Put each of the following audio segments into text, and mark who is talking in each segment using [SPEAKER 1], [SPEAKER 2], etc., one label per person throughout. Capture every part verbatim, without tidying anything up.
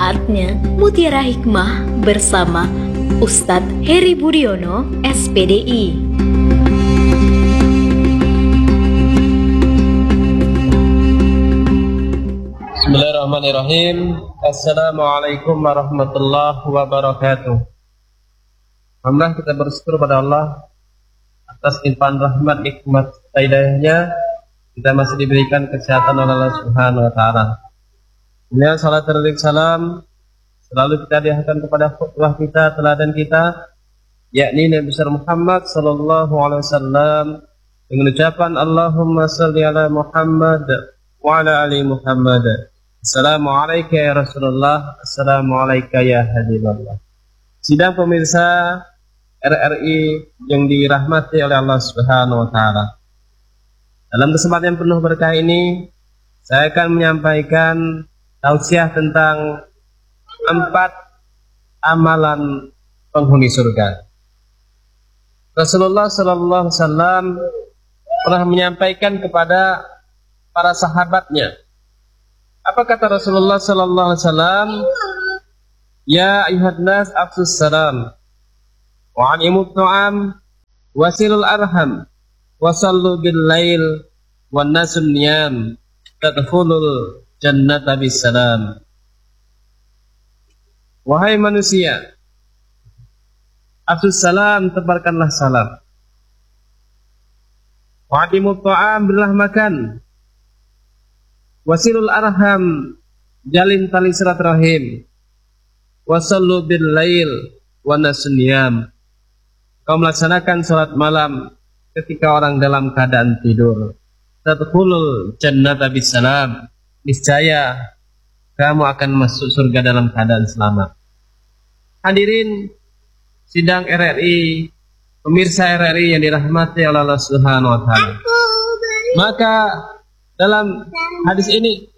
[SPEAKER 1] Saatnya Mutiara Hikmah bersama Ustadz Heri Budiono, S P D I.
[SPEAKER 2] Bismillahirrahmanirrahim. Assalamualaikum warahmatullahi wabarakatuh. Alhamdulillah, kita bersyukur pada Allah atas limpahan rahmat, nikmat, hidayahnya. Kita masih diberikan kesehatan oleh Allah Subhanahu wa taala. Kemudian salat dan salam selalu kita dihadirkan kepada khutbah kita, teladan kita, yakni Nabi besar Muhammad sallallahu alaihi wasallam, dengan ucapan Allahumma salli ala Muhammad wa ala ali Muhammad. Assalamualaikum ya Rasulullah, assalamualaikum ya Habiballah. Sidang pemirsa R R I yang dirahmati oleh Allah Subhanahu wa taala. Dalam kesempatan penuh berkah ini, saya akan menyampaikan tausiah tentang empat amalan penghuni surga. Rasulullah sallallahu alaihi wasallam pernah menyampaikan kepada para sahabatnya. Apa kata Rasulullah sallallahu alaihi wasallam? Ya ayyuhan nas afsus salam wa animut ta'am wasilul arham wasallu bil lail wan nasun niyam tadkhulul jannata bisalam. Wahai manusia, afsus salam, tebarkanlah salam. Wa'adimut ta'am, berilah makan. Wasilul arham, jalin tali silaturahim. Wasallu bil lail wan nasun niyam. Kau melaksanakan salat malam ketika orang dalam keadaan tidur. Tadkhulul jannata bisalam. Niscaya kamu akan masuk surga dalam keadaan selamat. Hadirin sidang R R I, pemirsa R R I yang dirahmati oleh Allah Subhanahu wa taala. Maka dalam hadis ini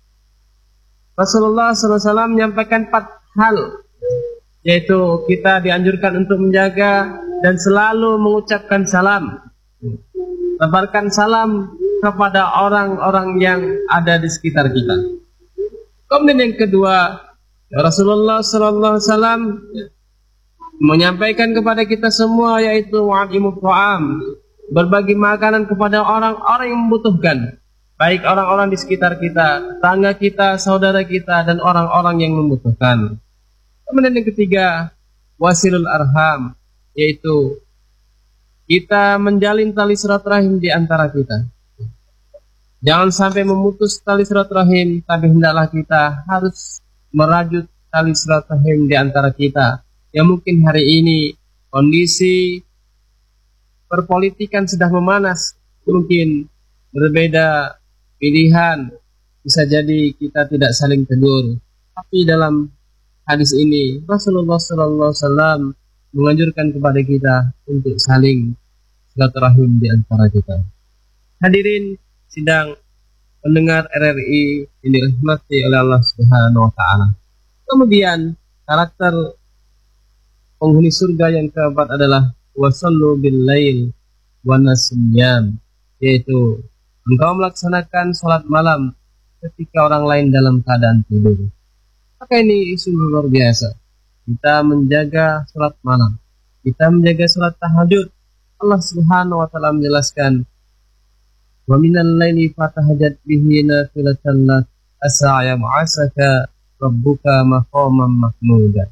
[SPEAKER 2] Rasulullah sallallahu alaihi wasallam menyampaikan empat hal, yaitu kita dianjurkan untuk menjaga dan selalu mengucapkan salam, tebarkan salam kepada orang-orang yang ada di sekitar kita. Kemudian yang kedua, Rasulullah sallallahu alaihi wasallam menyampaikan kepada kita semua, yaitu wa'imut ta'am, berbagi makanan kepada orang-orang yang membutuhkan, baik orang-orang di sekitar kita, tetangga kita, saudara kita, dan orang-orang yang membutuhkan. Kemudian yang ketiga, wasilul arham, yaitu kita menjalin tali silaturahim di antara kita. Jangan sampai memutus tali silaturahim, tapi hendaklah kita harus merajut tali silaturahim di antara kita. Yang mungkin hari ini kondisi perpolitikan sedang memanas, mungkin berbeda pilihan, bisa jadi kita tidak saling tegur. Tapi dalam hadis ini Rasulullah sallallahu alaihi wasallam menganjurkan kepada kita untuk saling silaturahim di antara kita. Hadirin sidang pendengar R R I yang dirahmati oleh Allah Subhanahu wa taala. Kemudian karakter penghuni surga yang keempat adalah wasallu bil lail wan nasyam, yaitu engkau melaksanakan salat malam ketika orang lain dalam keadaan tidur. Maka ini sungguh luar biasa. Kita menjaga salat malam, kita menjaga salat tahajud. Allah Subhanahu wa taala menjelaskan, wa minal laili fatahajjat bihi nafilatan lak asa ya ma'asaka rabbuka maqaman mahmuda.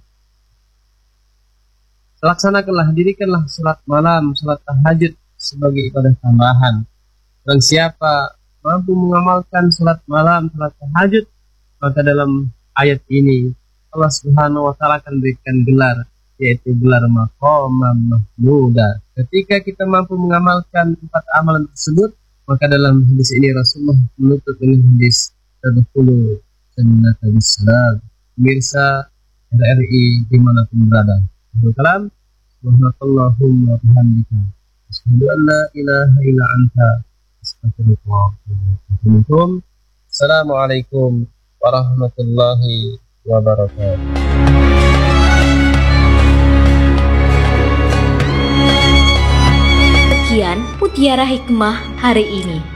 [SPEAKER 2] Laksanakanlah, dirikanlah salat malam, salat tahajud sebagai ibadah tambahan. Dan siapa mampu mengamalkan salat malam, salat tahajud, maka dalam ayat ini Allah Subhanahu wa taala akan berikan gelar, yaitu gelar maqaman mahmuda. Ketika kita mampu mengamalkan empat amalan tersebut, maka dalam hadis ini Rasulullah menutup dengan hadis tadkhulu jannata bisalam. Pemirsa R R I dimanapun berada, salam, subhanakallahumma wa bihamdika, asyhadu an la ilaha illa anta, astaghfiruka wa atubu ilaik. Assalamualaikum warahmatullahi wabarakatuh.
[SPEAKER 1] Sekian Mutiara Hikmah hari ini.